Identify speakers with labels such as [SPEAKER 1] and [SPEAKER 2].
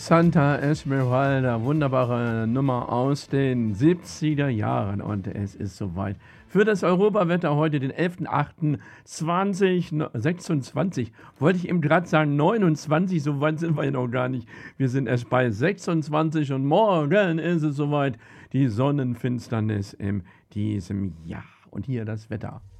[SPEAKER 1] Santa Esmeralda, wunderbare Nummer aus den 70er Jahren und es ist soweit. Für das Europawetter heute, den 11.08.2026, wollte ich eben gerade sagen 29, so weit sind wir ja noch gar nicht. Wir sind erst bei 26 und morgen ist es soweit, die Sonnenfinsternis in diesem Jahr. Und hier das Wetter.